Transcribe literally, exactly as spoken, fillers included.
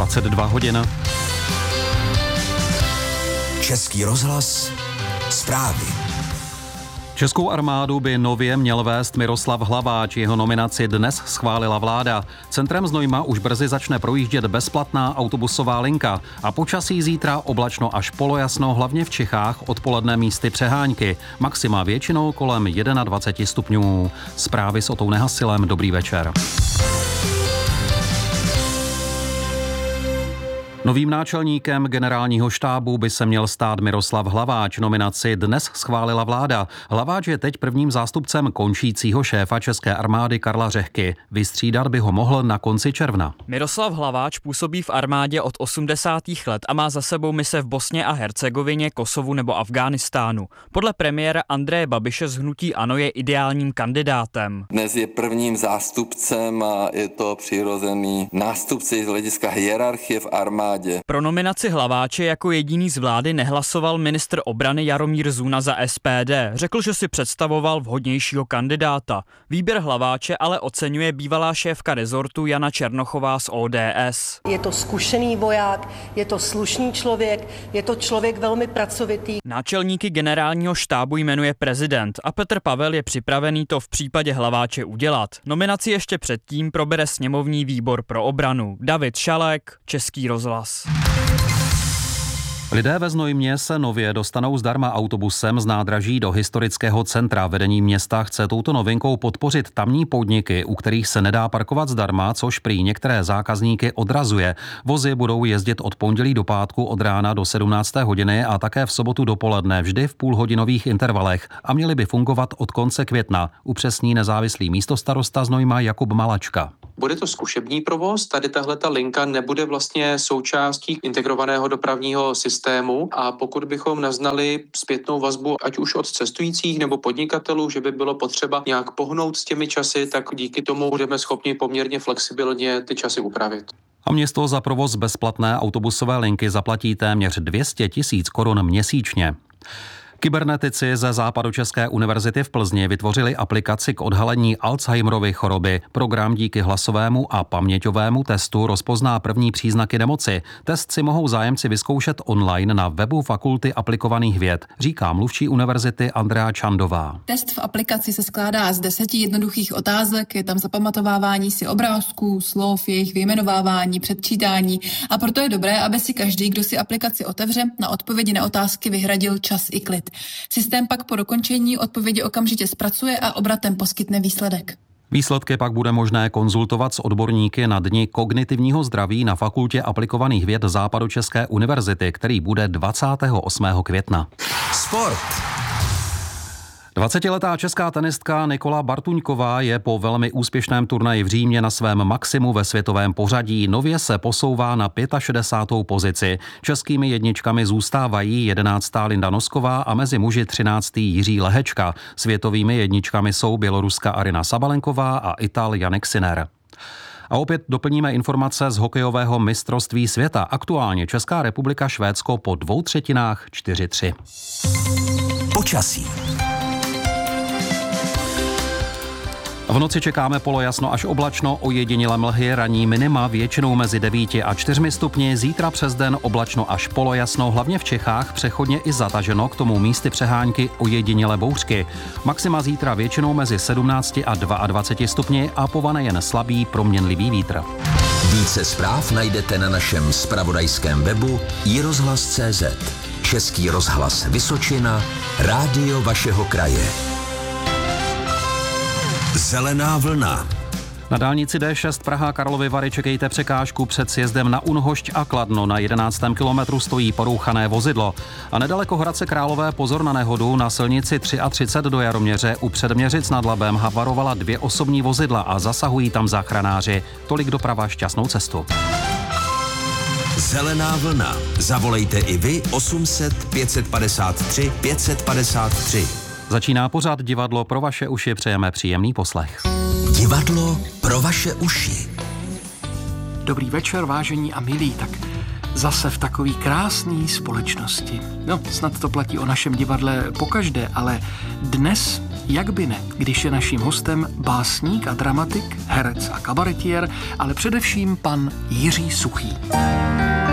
dvacet dva hodin. Český rozhlas, zprávy. Českou armádu by nově měl vést Miroslav Hlaváč, jeho nominaci dnes schválila vláda. Centrem Znojma už brzy začne projíždět bezplatná autobusová linka a počasí zítra oblačno až polojasno, hlavně v Čechách, odpoledne místy přehánky. Maxima většinou kolem dvacet jedna stupňů. Zprávy s Otou Nehasilem, dobrý večer. Novým náčelníkem generálního štábu by se měl stát Miroslav Hlaváč. Nominaci dnes schválila vláda. Hlaváč je teď prvním zástupcem končícího šéfa České armády Karla Řehky. Vystřídat by ho mohl na konci června. Miroslav Hlaváč působí v armádě od osmdesátých let a má za sebou mise v Bosně a Hercegovině, Kosovu nebo Afghánistánu. Podle premiéra Andreje Babiše z hnutí ANO je ideálním kandidátem. Dnes je prvním zástupcem a je to přirozený nástupce z hlediska hierarchie v armádě. Pro nominaci Hlaváče jako jediný z vlády nehlasoval ministr obrany Jaromír Zuna za S P D. Řekl, že si představoval vhodnějšího kandidáta. Výběr Hlaváče ale oceňuje bývalá šéfka rezortu Jana Černochová z O D S. Je to zkušený voják, je to slušný člověk, je to člověk velmi pracovitý. Náčelníky generálního štábu jmenuje prezident a Petr Pavel je připravený to v případě Hlaváče udělat. Nominaci ještě předtím probere sněmovní výbor pro obranu. David Šalek, Český rozhlas. Lidé ve Znojmě se nově dostanou zdarma autobusem z nádraží do historického centra. Vedení města chce touto novinkou podpořit tamní podniky, u kterých se nedá parkovat zdarma, což prý některé zákazníky odrazuje. Vozy budou jezdit od pondělí do pátku od rána do sedmnácté hodiny a také v sobotu dopoledne, vždy v půlhodinových intervalech, a měly by fungovat od konce května, upřesní nezávislý místostarosta Znojma Jakub Malačka. Bude to zkušební provoz, tady tahleta linka nebude vlastně součástí integrovaného dopravního systému a pokud bychom naznali zpětnou vazbu, ať už od cestujících nebo podnikatelů, že by bylo potřeba nějak pohnout s těmi časy, tak díky tomu budeme schopni poměrně flexibilně ty časy upravit. A město za provoz bezplatné autobusové linky zaplatí téměř dvě stě tisíc korun měsíčně. Kybernetici ze Západočeské univerzity v Plzni vytvořili aplikaci k odhalení Alzheimerovy choroby. Program díky hlasovému a paměťovému testu rozpozná první příznaky nemoci. Test si mohou zájemci vyzkoušet online na webu Fakulty aplikovaných věd, říká mluvčí univerzity Andrea Čandová. Test v aplikaci se skládá z deseti jednoduchých otázek, je tam zapamatovávání si obrázků, slov, jejich vyjmenovávání, předčítání a proto je dobré, aby si každý, kdo si aplikaci otevře, na odpovědi na otázky vyhradil čas i klid. Systém pak po dokončení odpovědi okamžitě zpracuje a obratem poskytne výsledek. Výsledky pak bude možné konzultovat s odborníky na Dni kognitivního zdraví na Fakultě aplikovaných věd Západočeské univerzity, který bude dvacátého osmého května. Sport. dvacetiletá česká tenistka Nikola Bartuňková je po velmi úspěšném turnaji v Římě na svém maximu ve světovém pořadí. Nově se posouvá na šedesátou pátou pozici. Českými jedničkami zůstávají jedenáctá Linda Nosková a mezi muži třináctý Jiří Lehečka. Světovými jedničkami jsou běloruska Aryna Sabalenková a Ital Jannik Sinner. A opět doplníme informace z hokejového mistrovství světa. Aktuálně Česká republika Švédsko po dvou třetinách čtyři tři. Počasí. V noci čekáme polojasno až oblačno, ojedinělé mlhy, ranní minima většinou mezi devíti a čtyřmi stupni, zítra přes den oblačno až polojasno, hlavně v Čechách, přechodně i zataženo, k tomu místy přehánky ojedinělé bouřky. Maxima zítra většinou mezi sedmnácti a dvaceti dvěma stupni a povane jen slabý proměnlivý vítr. Více zpráv najdete na našem zpravodajském webu i rozhlas tečka cé zet. Český rozhlas Vysočina, rádio vašeho kraje. Zelená vlna. Na dálnici D šest Praha Karlovy Vary čekejte překážku před sjezdem na Unhošť a Kladno. Na jedenáctém kilometru stojí porouchané vozidlo. A nedaleko Hradce Králové pozor na nehodu. Na silnici třicet tři do Jaroměře u Předměřic nad Labem havarovala dvě osobní vozidla a zasahují tam záchranáři. Tolik doprava, šťastnou cestu. Zelená vlna. Zavolejte i vy osm set pět set padesát tři pět set padesát tři. Začíná pořad Divadlo pro vaše uši, přejeme příjemný poslech. Divadlo pro vaše uši. Dobrý večer, vážení a milí, tak zase v takový krásný společnosti. No, snad to platí o našem divadle pokaždé, ale dnes jak by ne, když je naším hostem básník a dramatik, herec a kabaretier, ale především pan Jiří Suchý.